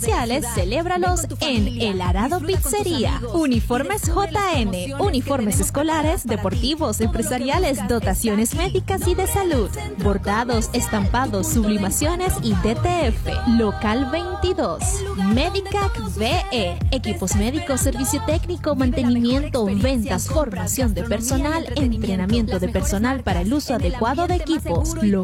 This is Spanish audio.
especiales, celébralos en El Arado Pizzería. Uniformes JM, uniformes escolares, deportivos, empresariales, dotaciones médicas y de salud, bordados, estampados, sublimaciones y DTF. Local 22. Medicac VE, equipos médicos, servicio técnico, mantenimiento, ventas, formación de personal, entrenamiento de personal para el uso adecuado de equipos. Local